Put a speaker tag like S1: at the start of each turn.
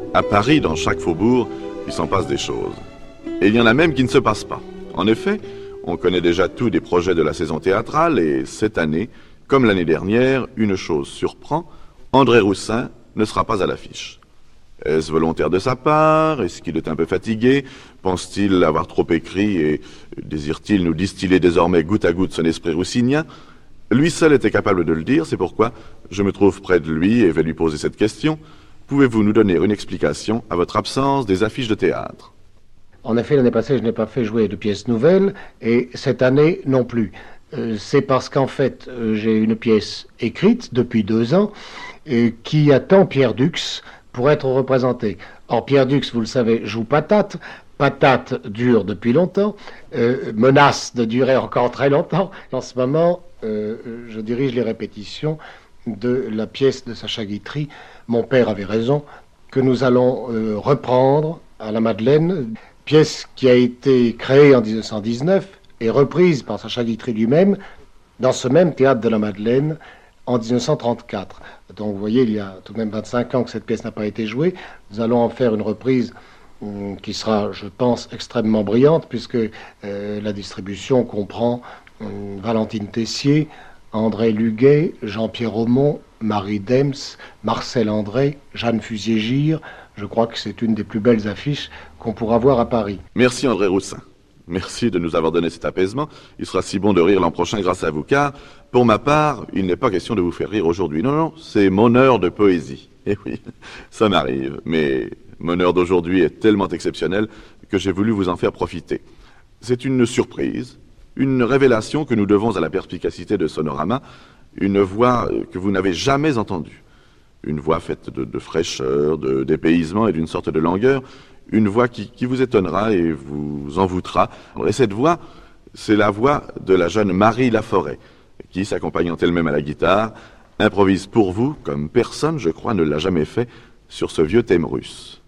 S1: À Paris, dans chaque faubourg, il s'en passe des choses. Et il y en a même qui ne se passent pas. En effet, on connaît déjà tout des projets de la saison théâtrale et cette année, comme l'année dernière, une chose surprend, André Roussin ne sera pas à l'affiche. Est-ce volontaire de sa part? Est-ce qu'il est un peu fatigué? Pense-t-il avoir trop écrit et désire-t-il nous distiller désormais goutte à goutte son esprit roussinien? Lui seul était capable de le dire, c'est pourquoi je me trouve près de lui et vais lui poser cette question. Pouvez-vous nous donner une explication à votre absence des affiches de théâtre?
S2: En effet, l'année passée, je n'ai pas fait jouer de pièces nouvelles et cette année non plus. C'est parce qu'en fait, j'ai une pièce écrite depuis 2 ans qui attend Pierre Dux pour être représentée. Or, Pierre Dux, vous le savez, joue Patate. Patate dure depuis longtemps, menace de durer encore très longtemps. En ce moment, je dirige les répétitions de la pièce de Sacha Guitry. Mon père avait raison, que nous allons reprendre à la Madeleine, pièce qui a été créée en 1919 et reprise par Sacha Guitry lui-même dans ce même théâtre de la Madeleine en 1934. Donc vous voyez, il y a tout de même 25 ans que cette pièce n'a pas été jouée. Nous allons en faire une reprise qui sera, je pense, extrêmement brillante, puisque la distribution comprend Valentine Tessier, André Luguet, Jean-Pierre Aumont, Marie Dems, Marcel André, Jeanne Fusier-Gire. Je crois que c'est une des plus belles affiches qu'on pourra voir à Paris.
S1: Merci André Roussin. Merci de nous avoir donné cet apaisement. Il sera si bon de rire l'an prochain grâce à vous, car, pour ma part, il n'est pas question de vous faire rire aujourd'hui. Non, non, c'est mon heure de poésie. Eh oui, ça m'arrive, mais mon heure d'aujourd'hui est tellement exceptionnelle que j'ai voulu vous en faire profiter. C'est une surprise, une révélation que nous devons à la perspicacité de Sonorama, une voix que vous n'avez jamais entendue. Une voix faite de fraîcheur, de dépaysement et d'une sorte de langueur. Une voix qui vous étonnera et vous envoûtera. Et cette voix, c'est la voix de la jeune Marie Laforêt, qui, s'accompagnant elle-même à la guitare, improvise pour vous, comme personne, je crois, ne l'a jamais fait, sur ce vieux thème russe.